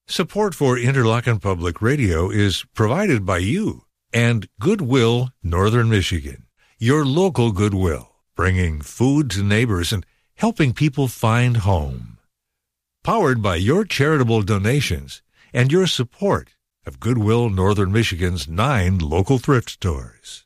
Support for Interlochen Public Radio is provided by you and Goodwill Northern Michigan, your local Goodwill, bringing food to neighbors and helping people find home. Powered by your charitable donations and your support of Goodwill Northern Michigan's 9 local thrift stores.